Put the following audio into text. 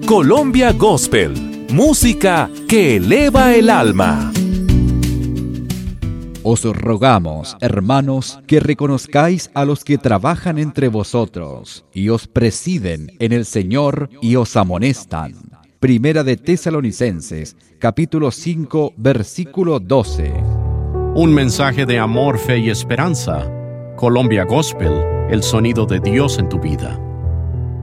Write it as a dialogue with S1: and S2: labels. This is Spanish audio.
S1: Colombia Gospel, música que eleva el alma.
S2: Os rogamos, hermanos, que reconozcáis a los que trabajan entre vosotros y os presiden en el Señor y os amonestan. Primera de Tesalonicenses, capítulo 5, versículo 12.
S3: Un mensaje de amor, fe y esperanza. Colombia Gospel, el sonido de Dios en tu vida.